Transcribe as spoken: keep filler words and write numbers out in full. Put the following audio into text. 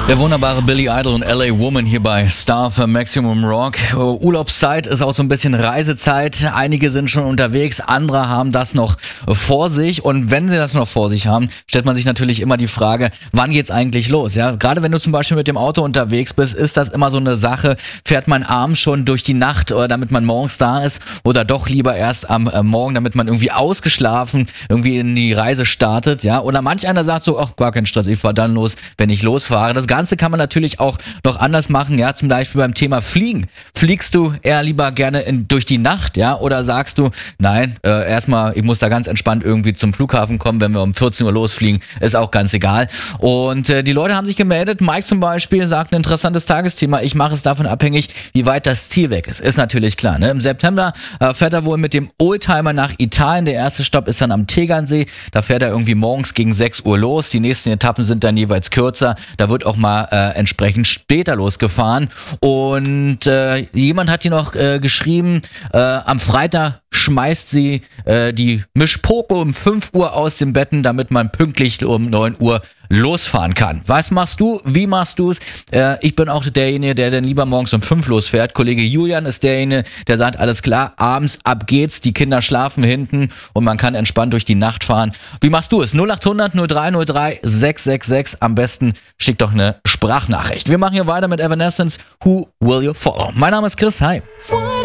Der wunderbare Billy Idol und L A Woman hier bei Star für Maximum Rock. Urlaubszeit ist auch so ein bisschen Reisezeit. Einige sind schon unterwegs, andere haben das noch vor sich. Und wenn sie das noch vor sich haben, stellt man sich natürlich immer die Frage, wann geht's eigentlich los? Ja, gerade wenn du zum Beispiel mit dem Auto unterwegs bist, ist das immer so eine Sache. Fährt man abends schon durch die Nacht, oder damit man morgens da ist, oder doch lieber erst am äh, Morgen, damit man irgendwie ausgeschlafen irgendwie in die Reise startet? Ja, oder manch einer sagt so, ach, gar kein Stress, ich fahr dann los, wenn ich losfahre. Das Ganze kann man natürlich auch noch anders machen, ja, zum Beispiel beim Thema Fliegen. Fliegst du eher lieber gerne in, durch die Nacht, ja, oder sagst du, nein, äh, erstmal, ich muss da ganz entspannt irgendwie zum Flughafen kommen, wenn wir um vierzehn Uhr losfliegen, ist auch ganz egal. Und äh, die Leute haben sich gemeldet, Mike zum Beispiel sagt, ein interessantes Tagesthema, ich mache es davon abhängig, wie weit das Ziel weg ist. Ist natürlich klar, ne? Im September äh, fährt er wohl mit dem Oldtimer nach Italien, der erste Stopp ist dann am Tegernsee, da fährt er irgendwie morgens gegen sechs Uhr los, die nächsten Etappen sind dann jeweils kürzer, da wird auch mal äh, entsprechend später losgefahren. Und äh, jemand hat hier noch äh, geschrieben, äh, am Freitag schmeißt sie äh, die Mischpoko um fünf Uhr aus dem Betten, damit man pünktlich um neun Uhr losfahren kann. Was machst du? Wie machst du es? Äh, ich bin auch derjenige, der dann lieber morgens um fünf losfährt. Kollege Julian ist derjenige, der sagt, alles klar, abends ab geht's, die Kinder schlafen hinten und man kann entspannt durch die Nacht fahren. Wie machst du es? null acht hundert null drei null drei sechs sechs sechs. Am besten schick doch eine Sprachnachricht. Wir machen hier weiter mit Evanescence. Who Will You Follow? Mein Name ist Chris. Hi.